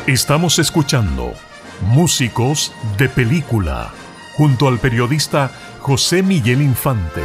Estamos escuchando Músicos de Película junto al periodista José Miguel Infante.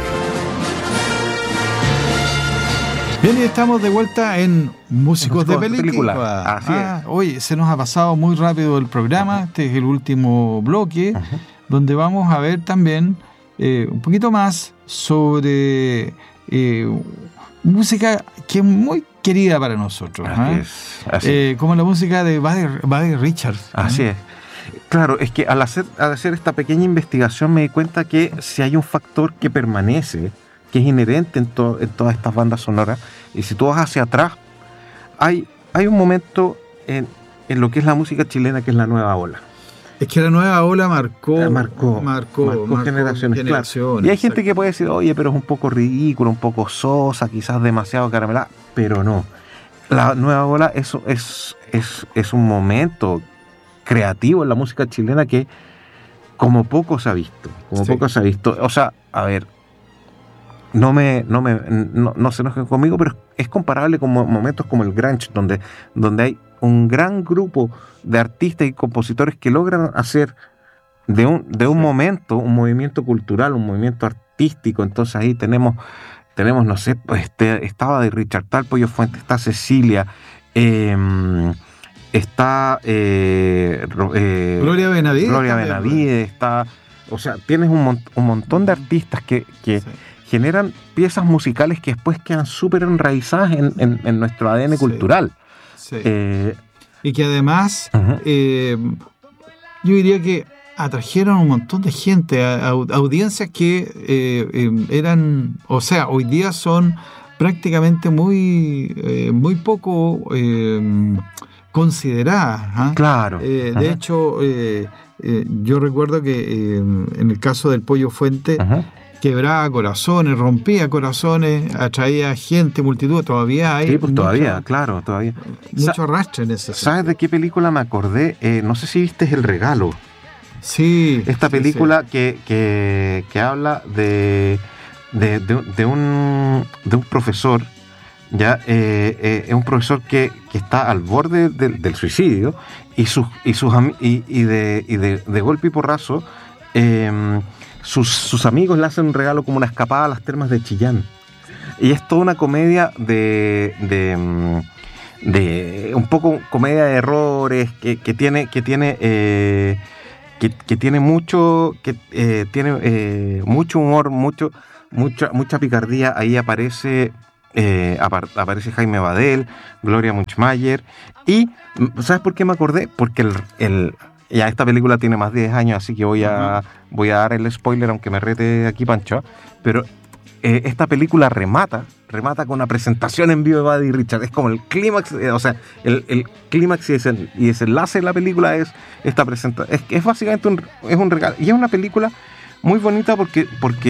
Bien, y estamos de vuelta en Músicos de Película. Así es. Oye, se nos ha pasado muy rápido el programa. Este es el último bloque, donde vamos a ver también un poquito más sobre música que es muy querida para nosotros. Así es. Como la música de Buddy Richards. Así es. Claro, es que al hacer esta pequeña investigación me di cuenta que si hay un factor que permanece, que es inherente en todas estas bandas sonoras, y si tú vas hacia atrás, hay un momento en lo que es la música chilena, que es la nueva ola. Es que la nueva ola marcó generaciones. Claro. Y hay gente que puede decir, oye, pero es un poco ridículo, un poco sosa, quizás demasiado caramelada, pero no. La nueva ola es un momento creativo en la música chilena que como poco se ha visto. O sea, a ver, no se enojen conmigo, pero es comparable con momentos como el grunge, donde hay un gran grupo de artistas y compositores que logran hacer de un momento un movimiento cultural, un movimiento artístico. Entonces ahí tenemos no sé, estaba de Richard Tal, Pollo Fuente, está Cecilia, está Gloria Benavides, está, o sea, tienes un montón de artistas que generan piezas musicales que después quedan súper enraizadas en nuestro ADN cultural. Sí. Y que además, yo diría que atrajeron un montón de gente, audiencias que eran, o sea, hoy día son prácticamente muy poco consideradas. Claro. De hecho, yo recuerdo que en el caso del Pollo Fuente, quebraba corazones, rompía corazones, atraía gente, multitud, todavía hay. Sí, pues todavía. Mucho arrastre en ese ¿Sabes de qué película me acordé? No sé si viste El Regalo. Sí. Esta película que habla de un profesor, ya es un profesor que está al borde del suicidio y de golpe y porrazo sus amigos le hacen un regalo como una escapada a las termas de Chillán. Y es toda una comedia de un poco comedia de errores que tiene mucho humor, mucha picardía. Ahí aparece Jaime Badel, Gloria Muchmayer. Y ¿sabes por qué me acordé? Porque ya esta película tiene más de 10 años, así que voy a dar el spoiler, aunque me rete aquí Pancho. Pero esta película remata con una presentación en vivo de Buddy Richards. Es como el clímax, o sea, el clímax y desenlace de la película es esta presentación. Es básicamente un regalo. Y es una película muy bonita porque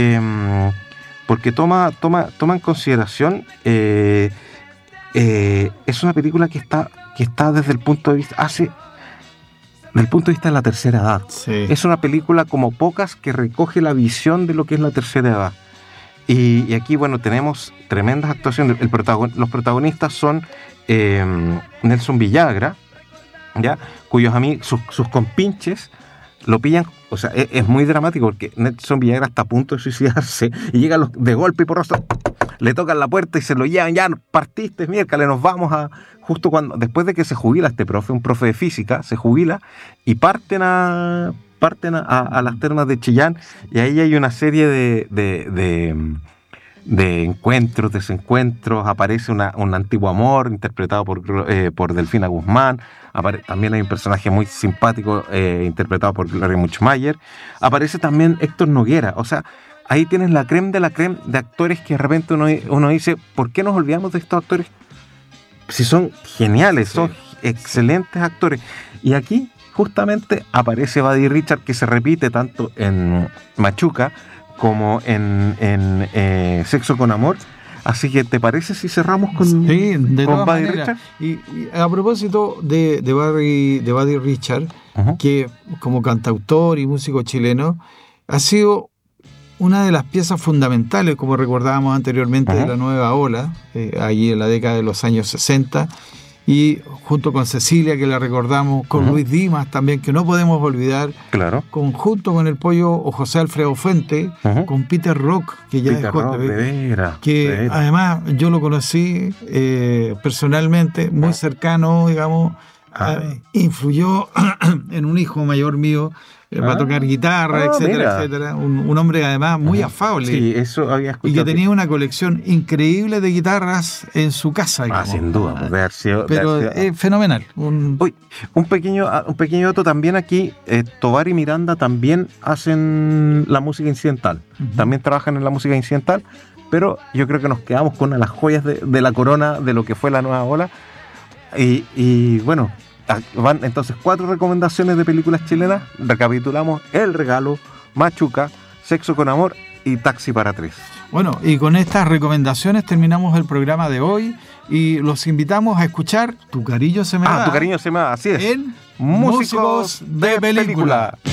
toma en consideración, es una película que está desde el punto de vista, del punto de vista de la tercera edad. Sí. Es una película como pocas que recoge la visión de lo que es la tercera edad. Y aquí, bueno, tenemos tremendas actuaciones. Los protagonistas son Nelson Villagra, ¿ya? Cuyos amigos, sus compinches, lo pillan. O sea, es muy dramático porque Nelson Villagra está a punto de suicidarse y llegan de golpe y porrazo, le tocan la puerta y se lo llevan. Ya partiste, miércoles, nos vamos justo después de que se jubila este profe, un profe de física, se jubila y parten a las termas de Chillán, y ahí hay una serie de encuentros, desencuentros. Aparece un antiguo amor interpretado por Delfina Guzmán. También hay un personaje muy simpático interpretado por Gloria Muchmayer. Aparece también Héctor Noguera. O sea, ahí tienes la crème de actores que de repente uno dice, ¿por qué nos olvidamos de estos actores? Si son geniales, son excelentes actores. Y aquí justamente aparece Buddy Richards, que se repite tanto en Machuca como en Sexo con Amor. Así que, ¿te parece si cerramos con Buddy Richards? Y a propósito de Buddy Richards, que como cantautor y músico chileno ha sido una de las piezas fundamentales, como recordábamos anteriormente, de la nueva ola, allí en la década de los años 60, y junto con Cecilia, que la recordamos, con Luis Dimas también, que no podemos olvidar, claro, junto con el Pollo o José Alfredo Fuente, con Peter Rock, que ya dejó de ver, que además yo lo conocí personalmente, muy cercano, digamos, influyó en un hijo mayor mío, para tocar guitarra, etcétera, etcétera. Un hombre además muy afable. Sí, eso había escuchado. Y que tenía una colección increíble de guitarras en su casa. Sin duda. Pero es fenomenal. Un pequeño dato también aquí. Tovar y Miranda también hacen la música incidental. También trabajan en la música incidental. Pero yo creo que nos quedamos con una de las joyas de la corona de lo que fue la nueva ola. Y bueno, van entonces 4 recomendaciones de películas chilenas. Recapitulamos: El Regalo, Machuca, Sexo con Amor y Taxi para 3. Bueno, y con estas recomendaciones terminamos el programa de hoy y los invitamos a escuchar Tu Cariño se me da. Tu Cariño se me da, así es. En Músicos de Película.